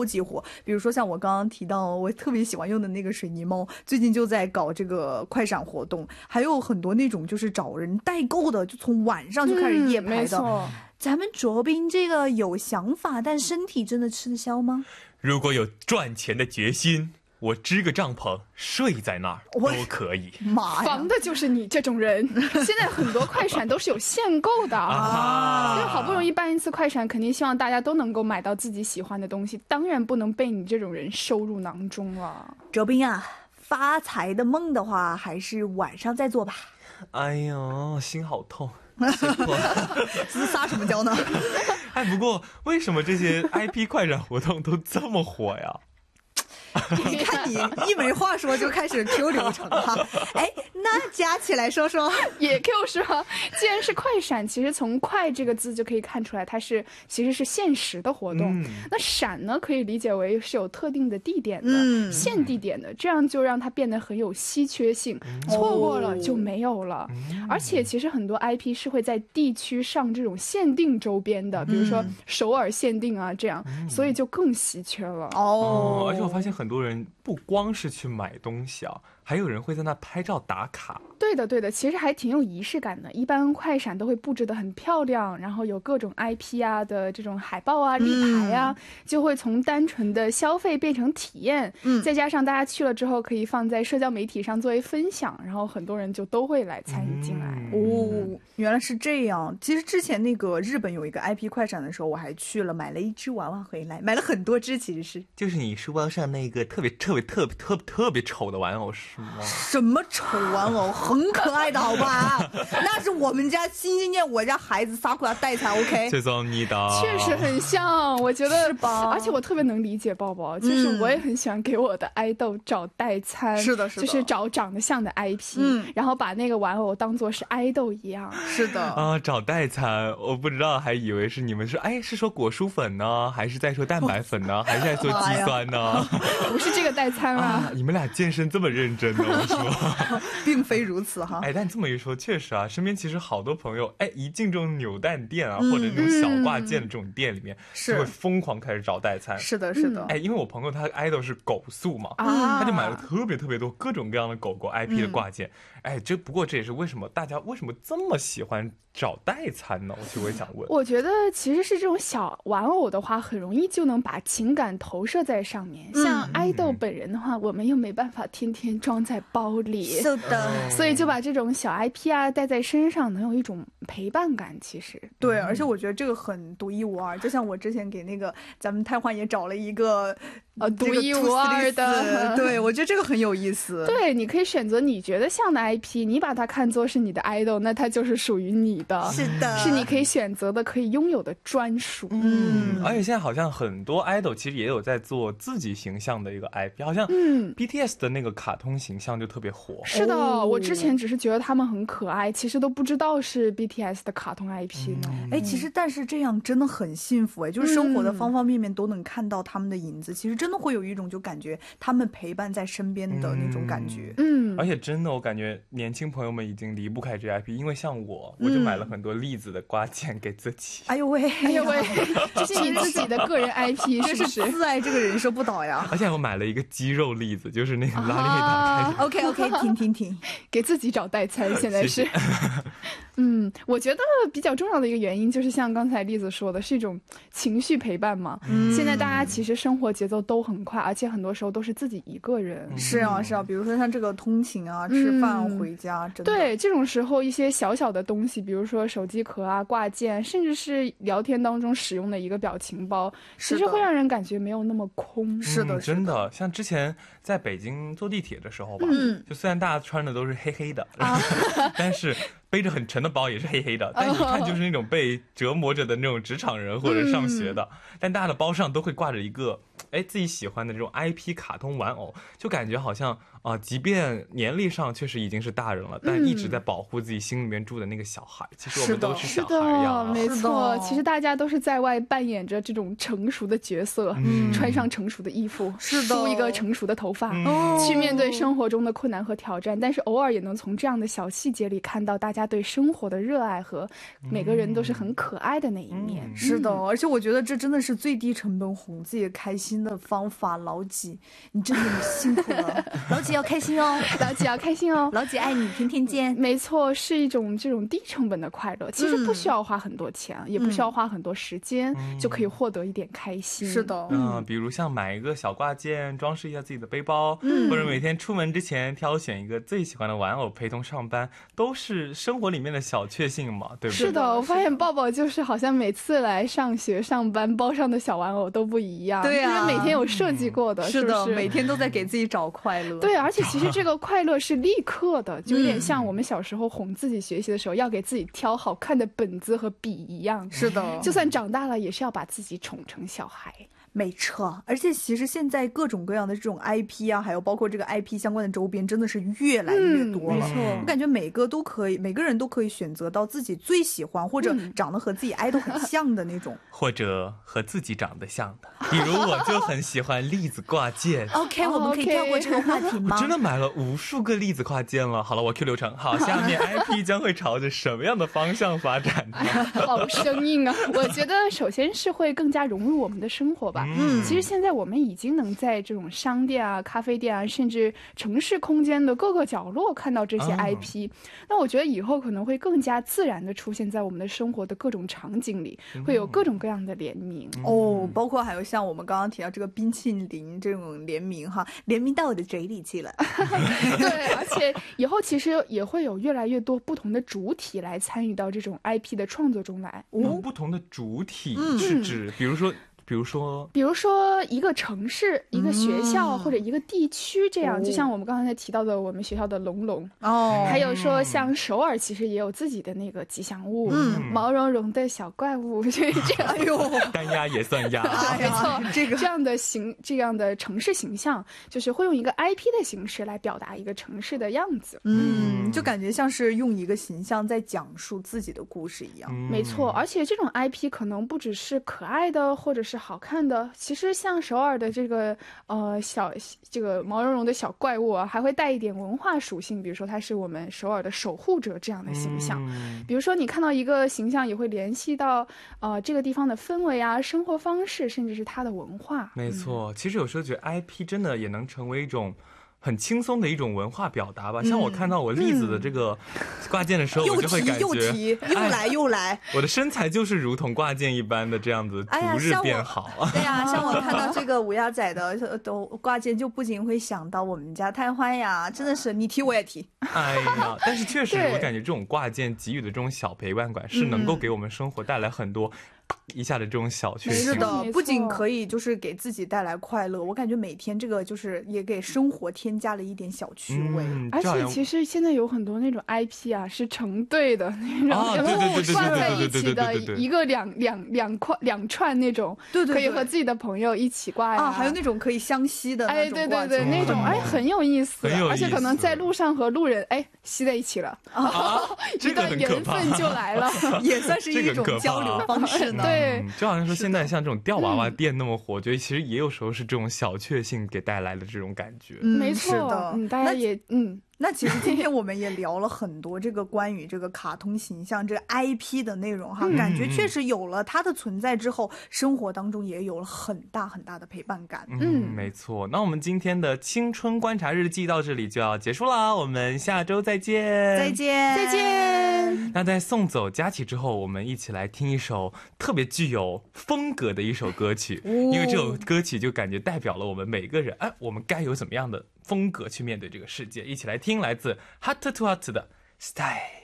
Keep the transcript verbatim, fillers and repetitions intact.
超级火。比如说像我刚刚提到我特别喜欢用的那个水泥猫，最近就在搞这个快闪活动，还有很多那种就是找人代购的，就从晚上就开始夜排的。 嗯、 咱们卓斌这个有想法，但身体真的吃得消吗？ 如果有赚钱的决心，我支个帐篷睡在那儿都可以。 妈呀， 防的就是你这种人。现在很多快闪都是有限购的啊，因为好不容易办一次快闪，肯定希望大家都能够买到自己喜欢的东西，当然不能被你这种人收入囊中了。 卓斌啊，发财的梦的话，还是晚上再做吧。 哎呦，心好痛。 是撒什么娇呢？ 哎，不过为什么这些 I P 快闪活动都这么火呀？ 你看你一没话说就开始 Q 流程哈，哎，那加起来说说也 Q 是吧？既然是快闪，其实从快这个字就可以看出来，它是其实是限时的活动。嗯、那闪呢，可以理解为是有特定的地点的、嗯、限地点的，这样就让它变得很有稀缺性，嗯、错过了就没有了。嗯、而且其实很多 I P 是会在地区上这种限定周边的，比如说首尔限定啊这样，嗯、所以就更稀缺了。 哦，而且我发现很多人不光是去买东西啊，还有人会在那拍照打卡。 对的对的，其实还挺有仪式感的。一般快闪都会布置得很漂亮，然后有各种 I P 啊的这种海报啊、立牌啊、嗯、就会从单纯的消费变成体验。嗯，再加上大家去了之后可以放在社交媒体上作为分享，然后很多人就都会来参与进来。 嗯、哦，原来是这样。其实之前那个日本有一个 I P 快闪的时候，我还去了，买了一只娃娃回来，买了很多只，其实是就是你书包上那个特别特别特别特别特别丑的玩偶是吗？ 什么丑玩偶？很可爱的好吧？那是我们家心心念我家孩子撒库拉代餐 OK。 谢谢你的， 确实很像，我觉得是吧？ 而且我特别能理解抱抱，就是我也很喜欢给我的爱豆找代餐， 是的，是的，就是找长得像的 I P，嗯，然后把那个玩偶当作是爱豆一样。 是的啊，找代餐，我不知道，还以为是你们是哎是说果蔬粉呢，还是在说蛋白粉呢，还是在说肌酸呢？ 不是这个代餐吗？ 啊，你们俩健身这么认真呢？我说， 并非如此哈。 哎，但这么一说，确实啊，身边其实好多朋友，哎，一进这种扭蛋店啊，嗯、或者那种小挂件的这种店里面，是、嗯、就会疯狂开始找代餐。 是的，是的。 哎，因为我朋友他 idol 是狗宿嘛，啊、他就买了特别特别多各种各样的狗狗 I P 的挂件。嗯、哎，这不过这也是为什么大家为什么这么喜欢找代餐呢？其实我也想问。 我觉得其实是这种小玩偶的话，很容易就能把情感投射在上面。嗯、像爱豆本人的话，我们又没办法天天装在包里， 是的， 所以就把这种小 I P 啊带在身上，能有一种陪伴感。其实对，而且我觉得这个很独一无二。就像我之前给那个咱们太欢也找了一个呃独一无二的， 对，我觉得这个很有意思。 对，你可以选择你觉得像的 I P， 你把它看作是你的 idol， 那它就是属于你的， 是的， 是你可以选择的，可以拥有的专属。 嗯，而且现在好像很多 idol 其实也有在做自己形象的一个 I P， 好像嗯 B T S 的那个卡通形象就特别火。 是的，哦、我之前只是觉得他们很可爱，其实都不知道是 B T S 的卡通 I P 呢。 哎、嗯，其实但是这样真的很幸福哎，就是生活的方方面面都能看到他们的影子，嗯、其实真的会有一种就感觉他们陪伴在身边的那种感觉。 嗯， 而且真的我感觉年轻朋友们已经离不开这 I P， 因为像我，我就买了很多栗子的挂件给自己。 哎呦喂， 哎呦喂，这是你自己的个人 I P， 是不是？ 自爱这个人设不倒呀。 而且我买了一个肌肉栗子，就是那个拉链打开。 啊、OK OK， 停停停， 给自己找代餐，现在是。嗯，我觉得比较重要的一个原因就是像刚才栗子说的，是一种情绪陪伴嘛。嗯，现在大家其实生活节奏都很快，而且很多时候都是自己一个人。 嗯、是啊是啊，比如说像这个通勤啊、吃饭、嗯、回家，真的对这种时候一些小小的东西，比如说手机壳啊、挂件，甚至是聊天当中使用的一个表情包，其实会让人感觉没有那么空。 是的， 嗯、真的。像之前在北京坐地铁的时候吧，嗯，就虽然大家穿的都是黑黑的，啊、但是背着很沉的包也是黑黑的，但一看就是那种被折磨着的那种职场人或者上学的，嗯、但大家的包上都会挂着一个哎自己喜欢的这种 I P 卡通玩偶，就感觉好像啊、呃，即便年龄上确实已经是大人了，但一直在保护自己心里面住的那个小孩。嗯、其实我们都是小孩呀、啊， 没错。其实大家都是在外扮演着这种成熟的角色，嗯、穿上成熟的衣服， 是梳一个成熟的头发， 嗯、 去面对生活中的困难和挑战。但是偶尔也能从这样的小细节里看到大家对生活的热爱和每个人都是很可爱的那一面。 嗯、是的，而且我觉得这真的是最低成本哄自己开心的方法。老几，你真的辛苦了，老几要开心哦， 老几要开心哦， 老几爱你，天天见。 没错，是一种这种低成本的快乐，其实不需要花很多钱，嗯、也不需要花很多时间，嗯、就可以获得一点开心。 是的， 嗯、呃，比如像买一个小挂件，装饰一下自己的背包，嗯、或者每天出门之前挑选一个最喜欢的玩偶陪同上班，都是生活里面的小确幸嘛，对不对？ 是的，我发现抱抱就是好像每次来上学上班，包上的小玩偶都不一样， 对啊， 因为每天有设计过的， 嗯、是的， 是每天都在给自己找快乐。 对，而且其实这个快乐是立刻的，就有点像我们小时候哄自己学习的时候，要给自己挑好看的本子和笔一样。 是的， 就算长大了，也是要把自己宠成小孩。 没错，而且其实现在各种各样的这种 I P 啊，还有包括这个 I P 相关的周边，真的是越来越多了。 嗯、没错， 我感觉每个都可以，每个人都可以选择到自己最喜欢或者长得和自己 idol 很像的那种， 或者和自己长得像的。比如我就很喜欢栗子挂件。 OK， 我们可以跳过这个话题吗？ 我真的买了无数个栗子挂件了。好了，我 Q 流程。好，下面 I P 将会朝着什么样的方向发展呢？ 好生硬啊！我觉得首先是会更加融入我们的生活吧。嗯，其实现在。现在我们已经能在这种商店啊、咖啡店啊，甚至城市空间的各个角落看到这些 I P、哦、那我觉得以后可能会更加自然的出现在我们的生活的各种场景里，嗯、会有各种各样的联名、 嗯、哦，包括还有像我们刚刚提到这个冰淇淋这种联名哈，联名到我的嘴里去了。 对，而且以后其实也会有越来越多不同的主体来参与到这种 I P 的创作中来。 有、哦、不同的主体是指、嗯、比如说比如说比如说一个城市、一个学校、嗯、或者一个地区这样、哦、就像我们刚才提到的我们学校的龙龙哦，还有说像首尔其实也有自己的那个吉祥物，嗯，毛茸茸的小怪物，就是这样。 哎呦， 单鸭也算鸭。 没错，这个这样的形这样的城市形象，就是会用一个 I P 的形式来表达一个城市的样子。 嗯，就感觉像是用一个形象在讲述自己的故事一样。 嗯、没错，而且这种 I P 可能不只是可爱的，或者是好看的，其实像首尔的这个呃小这个毛茸茸的小怪物啊，还会带一点文化属性，比如说它是我们首尔的守护者这样的形象、嗯、比如说你看到一个形象也会联系到呃这个地方的氛围啊、生活方式，甚至是它的文化。 没错、嗯、其实有时候觉得 I P 真的也能成为一种很轻松的一种文化表达吧、嗯、像我看到我栗子的这个挂件的时候、嗯、我就会感觉又提又来又来、哎、 我的身材就是如同挂件一般的这样子逐日变好、 哎、对呀、啊、像我看到这个乌鸦仔的都挂件就不仅会想到我们家太欢呀，真的是你提我也提。 哎呀，但是确实我感觉这种挂件给予的这种小陪伴感是能够给我们生活带来很多一下的这种小确幸。 是的，不仅可以就是给自己带来快乐，我感觉每天这个就是也给生活添加了一点小趣味、 嗯、 而且其实现在有很多那种 I P 啊是成对的那种、 啊、 挂在一起的一个两两两块两串那种， 对对对， 可以和自己的朋友一起挂呀、 啊，还有那种可以相吸的那种挂件， 哎对对对，那种哎很有意思， 很有意思， 而且可能在路上和路人哎吸在一起了啊， 一段缘分就来了， 也算是一种交流方式呢。 对、 嗯，就好像说现在像这种吊娃娃店那么火，我觉得其实也有时候是这种小确幸给带来的这种感觉。 嗯，没错， 是的， 嗯，大家也嗯。 那其实今天我们也聊了很多这个关于这个卡通形象这个 I P 的内容哈、嗯，感觉确实有了它的存在之后，生活当中也有了很大很大的陪伴感。 嗯，没错。那我们今天的青春观察日记到这里就要结束了，我们下周再见， 再见， 再见。 那在送走佳琪之后，我们一起来听一首特别具有风格的一首歌曲，哦、因为这首歌曲就感觉代表了我们每个人，哎，我们该有怎么样的风格去面对这个世界，一起来听来自 Hot to Hot 的 Style。